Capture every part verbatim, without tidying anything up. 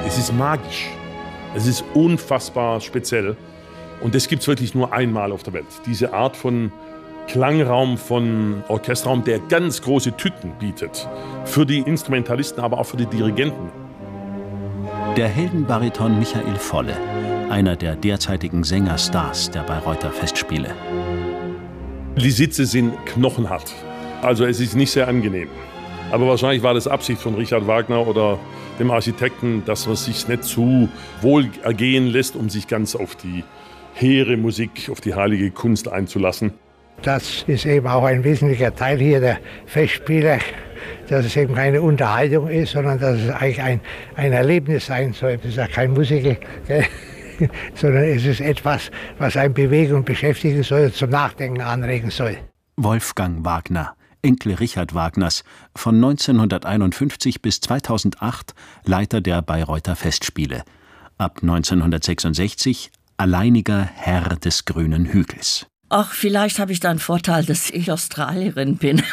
Es ist magisch. Es ist unfassbar speziell. Und das gibt es wirklich nur einmal auf der Welt. Diese Art von Klangraum, von Orchesterraum, der ganz große Tücken bietet. Für die Instrumentalisten, aber auch für die Dirigenten. Der Heldenbariton Michael Volle, einer der derzeitigen Sängerstars der Bayreuther Festspiele. Die Sitze sind knochenhart. Also es ist nicht sehr angenehm. Aber wahrscheinlich war das Absicht von Richard Wagner oder dem Architekten, dass man sich nicht zu wohl ergehen lässt, um sich ganz auf die hehre Musik, auf die heilige Kunst einzulassen. Das ist eben auch ein wesentlicher Teil hier der Festspiele, dass es eben keine Unterhaltung ist, sondern dass es eigentlich ein, ein Erlebnis sein soll. Das ist ja kein Musical, gell? Sondern es ist etwas, was einen bewegen und beschäftigen soll, zum Nachdenken anregen soll. Wolfgang Wagner, Enkel Richard Wagners, von neunzehnhunderteinundfünfzig bis zweitausendacht Leiter der Bayreuther Festspiele. Ab neunzehnhundertsechsundsechzig alleiniger Herr des grünen Hügels. Ach, vielleicht habe ich da einen Vorteil, dass ich Australierin bin.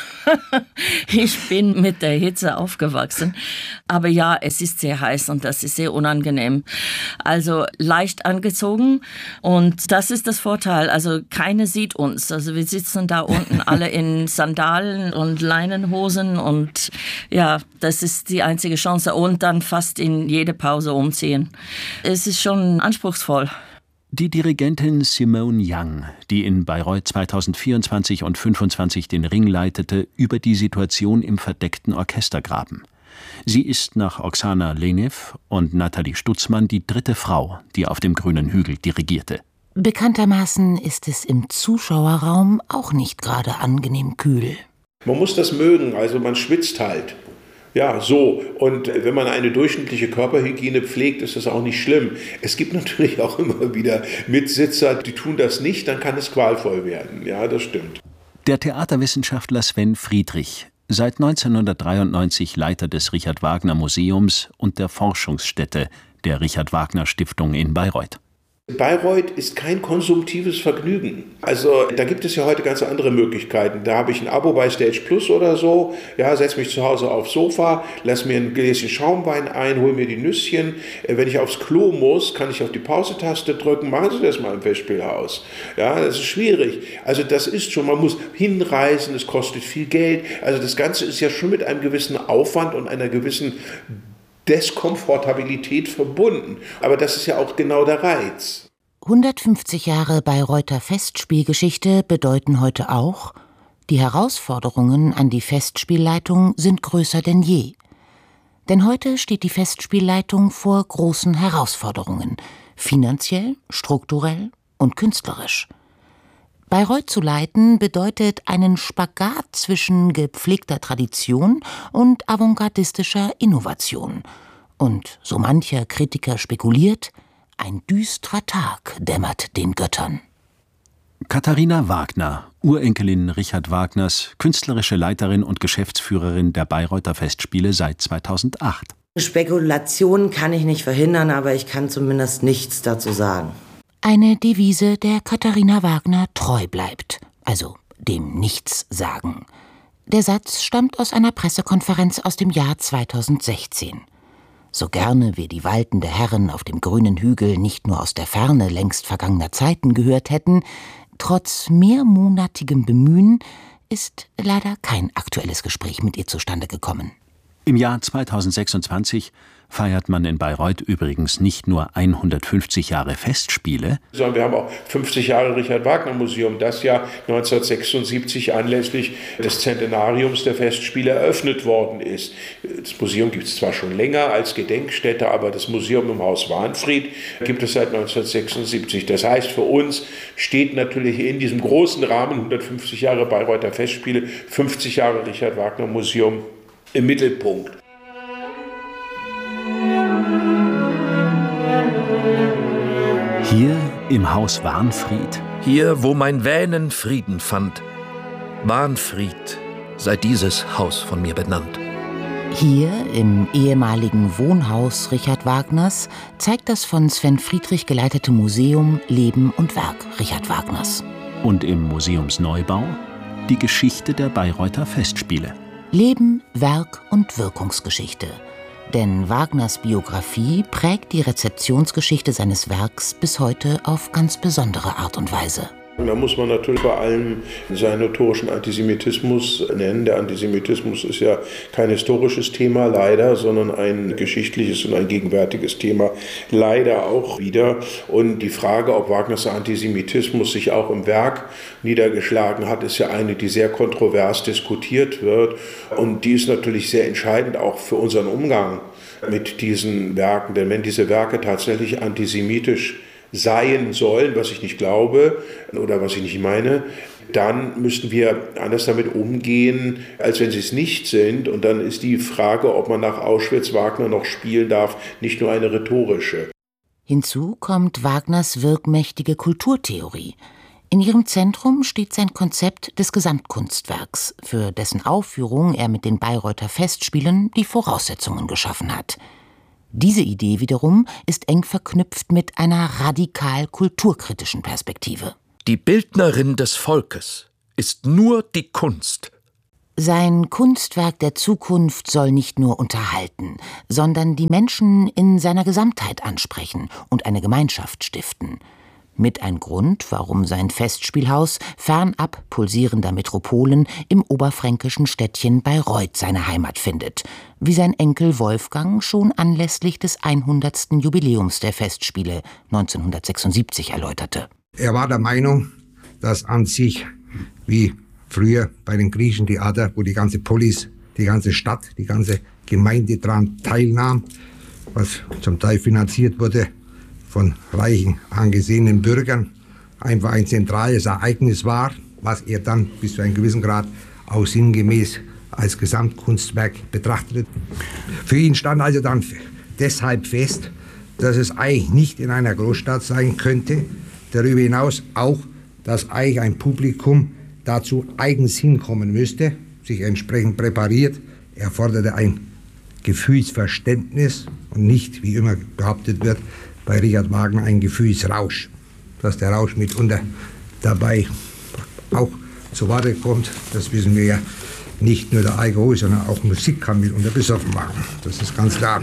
Ich bin mit der Hitze aufgewachsen. Aber ja, es ist sehr heiß und das ist sehr unangenehm. Also leicht angezogen und das ist das Vorteil. Also keiner sieht uns. Also wir sitzen da unten alle in Sandalen und Leinenhosen und ja, das ist die einzige Chance. Und dann fast in jede Pause umziehen. Es ist schon anspruchsvoll. Die Dirigentin Simone Young, die in Bayreuth zweitausendvierundzwanzig und fünfundzwanzig den Ring leitete über die Situation im verdeckten Orchestergraben. Sie ist nach Oksana Lenev und Nathalie Stutzmann die dritte Frau, die auf dem grünen Hügel dirigierte. Bekanntermaßen ist es im Zuschauerraum auch nicht gerade angenehm kühl. Man muss das mögen, also man schwitzt halt. Ja, so. Und wenn man eine durchschnittliche Körperhygiene pflegt, ist das auch nicht schlimm. Es gibt natürlich auch immer wieder Mitsitzer, die tun das nicht, dann kann es qualvoll werden. Ja, das stimmt. Der Theaterwissenschaftler Sven Friedrich, seit neunzehnhundertdreiundneunzig Leiter des Richard Wagner Museums und der Forschungsstätte der Richard Wagner Stiftung in Bayreuth. Bayreuth ist kein konsumtives Vergnügen. Also da gibt es ja heute ganz andere Möglichkeiten. Da habe ich ein Abo bei Stage Plus oder so, ja, setze mich zu Hause aufs Sofa, lass mir ein Gläschen Schaumwein ein, hole mir die Nüsschen. Wenn ich aufs Klo muss, kann ich auf die Pause-Taste drücken. Machen Sie das mal im Festspielhaus. Ja, das ist schwierig. Also das ist schon, man muss hinreisen, es kostet viel Geld. Also das Ganze ist ja schon mit einem gewissen Aufwand und einer gewissen Deskomfortabilität verbunden. Aber das ist ja auch genau der Reiz. hundertfünfzig Jahre Bayreuther Festspielgeschichte bedeuten heute auch, die Herausforderungen an die Festspielleitung sind größer denn je. Denn heute steht die Festspielleitung vor großen Herausforderungen, finanziell, strukturell und künstlerisch. Bayreuth zu leiten bedeutet einen Spagat zwischen gepflegter Tradition und avantgardistischer Innovation. Und so mancher Kritiker spekuliert, ein düsterer Tag dämmert den Göttern. Katharina Wagner, Urenkelin Richard Wagners, künstlerische Leiterin und Geschäftsführerin der Bayreuther Festspiele seit zweitausendacht. Spekulationen kann ich nicht verhindern, aber ich kann zumindest nichts dazu sagen. Eine Devise, der Katharina Wagner treu bleibt, also dem Nichts sagen. Der Satz stammt aus einer Pressekonferenz aus dem Jahr zweitausendsechzehn. So gerne wir die waltende Herren auf dem grünen Hügel nicht nur aus der Ferne längst vergangener Zeiten gehört hätten, trotz mehrmonatigem Bemühen ist leider kein aktuelles Gespräch mit ihr zustande gekommen. Im Jahr zweitausendsechsundzwanzig feiert man in Bayreuth übrigens nicht nur hundertfünfzig Jahre Festspiele, sondern wir haben auch fünfzig Jahre Richard Wagner Museum, das ja neunzehnhundertsechsundsiebzig anlässlich des Zentenariums der Festspiele eröffnet worden ist. Das Museum gibt es zwar schon länger als Gedenkstätte, aber das Museum im Haus Wahnfried gibt es seit neunzehnhundertsechsundsiebzig. Das heißt, für uns steht natürlich in diesem großen Rahmen hundertfünfzig Jahre Bayreuther Festspiele, fünfzig Jahre Richard Wagner Museum im Mittelpunkt. Hier im Haus Wahnfried. Hier, wo mein Wähnen Frieden fand. Wahnfried sei dieses Haus von mir benannt. Hier im ehemaligen Wohnhaus Richard Wagners zeigt das von Sven Friedrich geleitete Museum Leben und Werk Richard Wagners. Und im Museumsneubau die Geschichte der Bayreuther Festspiele. Leben, Werk und Wirkungsgeschichte. Denn Wagners Biografie prägt die Rezeptionsgeschichte seines Werks bis heute auf ganz besondere Art und Weise. Da muss man natürlich vor allem seinen notorischen Antisemitismus nennen. Der Antisemitismus ist ja kein historisches Thema, leider, sondern ein geschichtliches und ein gegenwärtiges Thema, leider auch wieder. Und die Frage, ob Wagners Antisemitismus sich auch im Werk niedergeschlagen hat, ist ja eine, die sehr kontrovers diskutiert wird. Und die ist natürlich sehr entscheidend auch für unseren Umgang mit diesen Werken. Denn wenn diese Werke tatsächlich antisemitisch sein sollen, was ich nicht glaube oder was ich nicht meine, dann müssten wir anders damit umgehen, als wenn sie es nicht sind. Und dann ist die Frage, ob man nach Auschwitz Wagner noch spielen darf, nicht nur eine rhetorische. Hinzu kommt Wagners wirkmächtige Kulturtheorie. In ihrem Zentrum steht sein Konzept des Gesamtkunstwerks, für dessen Aufführung er mit den Bayreuther Festspielen die Voraussetzungen geschaffen hat. Diese Idee wiederum ist eng verknüpft mit einer radikal kulturkritischen Perspektive. Die Bildnerin des Volkes ist nur die Kunst. Sein Kunstwerk der Zukunft soll nicht nur unterhalten, sondern die Menschen in seiner Gesamtheit ansprechen und eine Gemeinschaft stiften. Mit ein Grund, warum sein Festspielhaus fernab pulsierender Metropolen im oberfränkischen Städtchen Bayreuth seine Heimat findet, wie sein Enkel Wolfgang schon anlässlich des hundertsten Jubiläums der Festspiele neunzehnhundertsechsundsiebzig erläuterte. Er war der Meinung, dass an sich, wie früher bei den griechischen Theatern, wo die ganze Polis, die ganze Stadt, die ganze Gemeinde daran teilnahm, was zum Teil finanziert wurde von reichen, angesehenen Bürgern, einfach ein zentrales Ereignis war, was er dann bis zu einem gewissen Grad auch sinngemäß als Gesamtkunstwerk betrachtete. Für ihn stand also dann deshalb fest, dass es eigentlich nicht in einer Großstadt sein könnte, darüber hinaus auch, dass eigentlich ein Publikum dazu eigens hinkommen müsste, sich entsprechend präpariert. Er forderte ein Gefühlsverständnis und nicht, wie immer behauptet wird, bei Richard Wagner ein Gefühlsrausch. Dass der Rausch mitunter dabei auch zu Warte kommt, das wissen wir ja. Nicht nur der Alkohol, sondern auch Musik kann mitunter besoffen machen. Das ist ganz klar.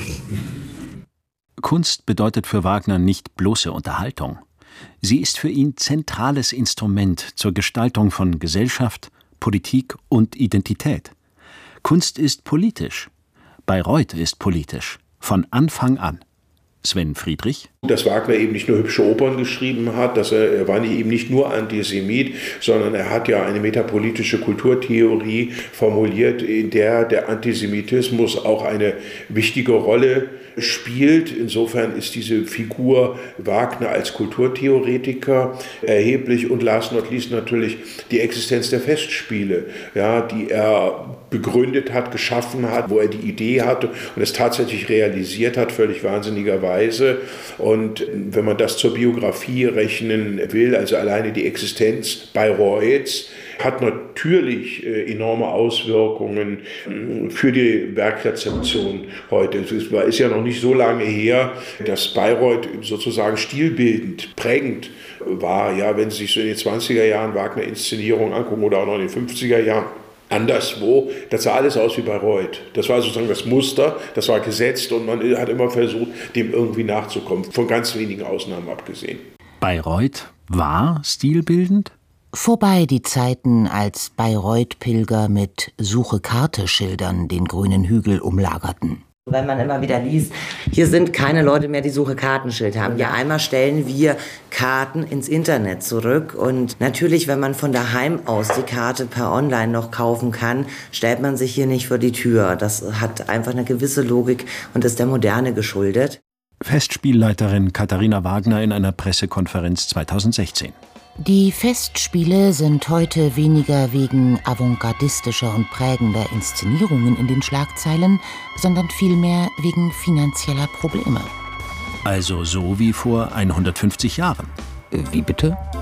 Kunst bedeutet für Wagner nicht bloße Unterhaltung. Sie ist für ihn zentrales Instrument zur Gestaltung von Gesellschaft, Politik und Identität. Kunst ist politisch. Bayreuth ist politisch. Von Anfang an. Sven Friedrich. Dass Wagner eben nicht nur hübsche Opern geschrieben hat, dass er, er war eben nicht nur Antisemit, sondern er hat ja eine metapolitische Kulturtheorie formuliert, in der der Antisemitismus auch eine wichtige Rolle spielt. Insofern ist diese Figur Wagner als Kulturtheoretiker erheblich und last not least natürlich die Existenz der Festspiele, ja, die er begründet hat, geschaffen hat, wo er die Idee hatte und es tatsächlich realisiert hat, völlig wahnsinnigerweise. Und wenn man das zur Biografie rechnen will, also alleine die Existenz Bayreuths, hat natürlich äh, enorme Auswirkungen äh, für die Werkrezeption heute. Es ist, ist ja noch nicht so lange her, dass Bayreuth sozusagen stilbildend, prägend war. Ja, wenn Sie sich so in den zwanziger Jahren Wagner-Inszenierungen angucken oder auch noch in den fünfziger Jahren, anderswo, das sah alles aus wie Bayreuth. Das war sozusagen das Muster, das war gesetzt und man hat immer versucht, dem irgendwie nachzukommen, von ganz wenigen Ausnahmen abgesehen. Bayreuth war stilbildend? Vorbei die Zeiten, als Bayreuth-Pilger mit Suche-Karte-Schildern den grünen Hügel umlagerten. Wenn man immer wieder liest, hier sind keine Leute mehr, die Suche-Kartenschild haben. Ja, einmal stellen wir Karten ins Internet zurück. Und natürlich, wenn man von daheim aus die Karte per Online noch kaufen kann, stellt man sich hier nicht vor die Tür. Das hat einfach eine gewisse Logik und ist der Moderne geschuldet. Festspielleiterin Katharina Wagner in einer Pressekonferenz zweitausendsechzehn. Die Festspiele sind heute weniger wegen avantgardistischer und prägender Inszenierungen in den Schlagzeilen, sondern vielmehr wegen finanzieller Probleme. Also so wie vor hundertfünfzig Jahren. Wie bitte?